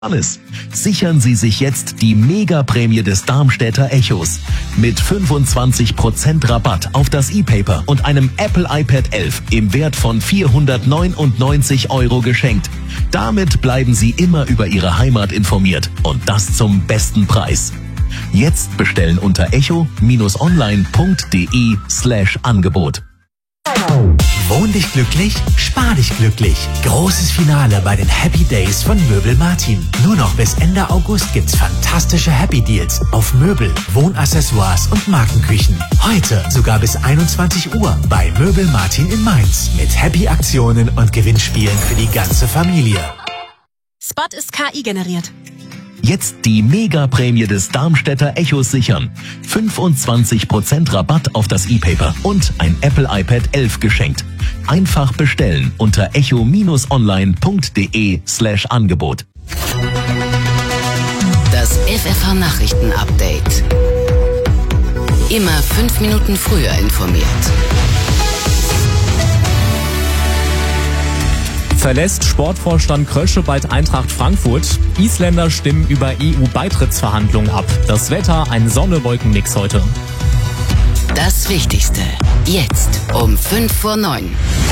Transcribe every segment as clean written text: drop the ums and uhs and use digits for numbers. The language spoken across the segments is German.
Alles. Sichern Sie sich jetzt die Mega-Prämie des Darmstädter Echos. Mit 25% Rabatt auf das E-Paper und einem Apple iPad 11 im Wert von 499 € geschenkt. Damit bleiben Sie immer über Ihre Heimat informiert und das zum besten Preis. Jetzt bestellen unter echo-online.de/Angebot. Wohn dich glücklich, spar dich glücklich. Großes Finale bei den Happy Days von Möbel Martin. Nur noch bis Ende August gibt's fantastische Happy Deals auf Möbel, Wohnaccessoires und Markenküchen. Heute sogar bis 21 Uhr bei Möbel Martin in Mainz. Mit Happy Aktionen und Gewinnspielen für die ganze Familie. Spot ist KI generiert. Jetzt die Mega-Prämie des Darmstädter Echos sichern. 25% Rabatt auf das E-Paper und ein Apple iPad 11 geschenkt. Einfach bestellen unter echo-online.de/Angebot. Das FFH-Nachrichten-Update. Immer 5 Minuten früher informiert. Verlässt Sportvorstand Krösche bald Eintracht Frankfurt. Isländer stimmen über EU-Beitrittsverhandlungen ab. Das Wetter, ein Sonne-Wolken-Mix heute. Das Wichtigste. Jetzt um 8:55.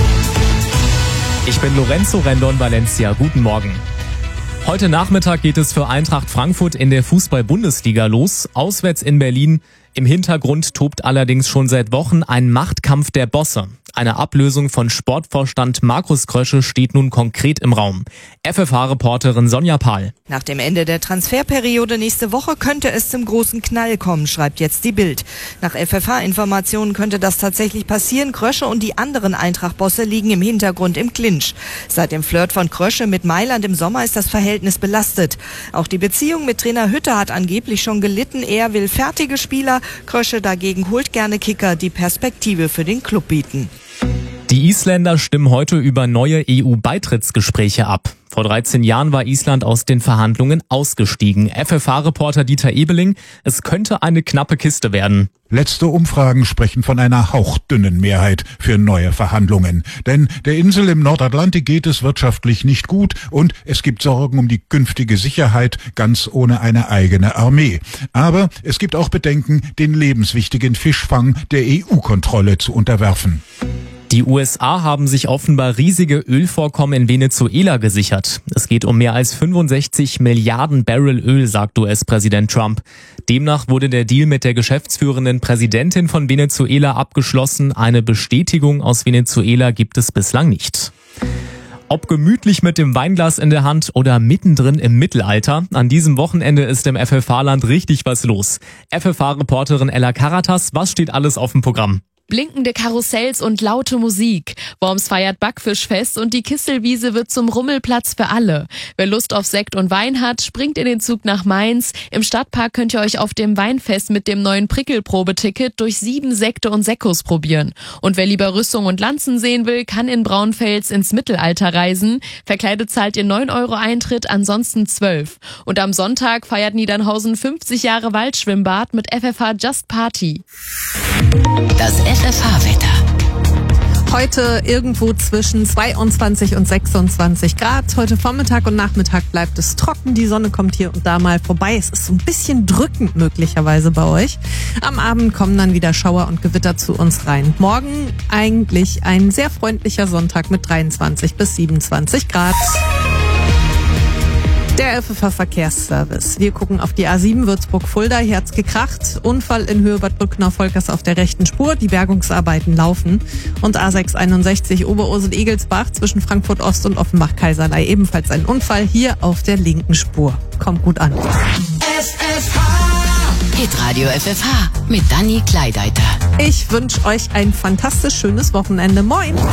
Ich bin Lorenzo Rendon Valencia. Guten Morgen. Heute Nachmittag geht es für Eintracht Frankfurt in der Fußball-Bundesliga los. Auswärts in Berlin. Im Hintergrund tobt allerdings schon seit Wochen ein Machtkampf der Bosse. Eine Ablösung von Sportvorstand Markus Krösche steht nun konkret im Raum. FFH-Reporterin Sonja Pahl. Nach dem Ende der Transferperiode nächste Woche könnte es zum großen Knall kommen, schreibt jetzt die Bild. Nach FFH-Informationen könnte das tatsächlich passieren. Krösche und die anderen Eintracht-Bosse liegen im Hintergrund im Clinch. Seit dem Flirt von Krösche mit Mailand im Sommer ist das Verhältnis belastet. Auch die Beziehung mit Trainer Hütter hat angeblich schon gelitten. Er will fertige Spieler. Krösche dagegen holt gerne Kicker, die Perspektive für den Club bieten. Die Isländer stimmen heute über neue EU-Beitrittsgespräche ab. Vor 13 Jahren war Island aus den Verhandlungen ausgestiegen. FFH-Reporter Dieter Ebeling, es könnte eine knappe Kiste werden. Letzte Umfragen sprechen von einer hauchdünnen Mehrheit für neue Verhandlungen. Denn der Insel im Nordatlantik geht es wirtschaftlich nicht gut und es gibt Sorgen um die künftige Sicherheit, ganz ohne eine eigene Armee. Aber es gibt auch Bedenken, den lebenswichtigen Fischfang der EU-Kontrolle zu unterwerfen. Die USA haben sich offenbar riesige Ölvorkommen in Venezuela gesichert. Es geht um mehr als 65 Milliarden Barrel Öl, sagt US-Präsident Trump. Demnach wurde der Deal mit der geschäftsführenden Präsidentin von Venezuela abgeschlossen. Eine Bestätigung aus Venezuela gibt es bislang nicht. Ob gemütlich mit dem Weinglas in der Hand oder mittendrin im Mittelalter, an diesem Wochenende ist im FFH-Land richtig was los. FFH-Reporterin Ella Karatas, was steht alles auf dem Programm? Blinkende Karussells und laute Musik. Worms feiert Backfischfest und die Kisselwiese wird zum Rummelplatz für alle. Wer Lust auf Sekt und Wein hat, springt in den Zug nach Mainz. Im Stadtpark könnt ihr euch auf dem Weinfest mit dem neuen Prickelprobe-Ticket durch 7 Sekte und Sekkos probieren. Und wer lieber Rüstung und Lanzen sehen will, kann in Braunfels ins Mittelalter reisen. Verkleidet zahlt ihr 9 € Eintritt, ansonsten 12. Und am Sonntag feiert Niedernhausen 50 Jahre Waldschwimmbad mit FFH Just Party. Das FFH-Wetter. Heute irgendwo zwischen 22 und 26 Grad. Heute Vormittag und Nachmittag bleibt es trocken. Die Sonne kommt hier und da mal vorbei. Es ist so ein bisschen drückend möglicherweise bei euch. Am Abend kommen dann wieder Schauer und Gewitter zu uns rein. Morgen eigentlich ein sehr freundlicher Sonntag mit 23 bis 27 Grad. Der FFH-Verkehrsservice. Wir gucken auf die A7 Würzburg-Fulda. Hier hat's gekracht. Unfall in Höhe Bad Brückner-Volkers auf der rechten Spur. Die Bergungsarbeiten laufen. Und A661 Oberursel-Egelsbach zwischen Frankfurt-Ost und Offenbach-Kaiserlei. Ebenfalls ein Unfall hier auf der linken Spur. Kommt gut an. Hitradio FFH mit Dani Kleideiter. Ich wünsche euch ein fantastisch schönes Wochenende. Moin!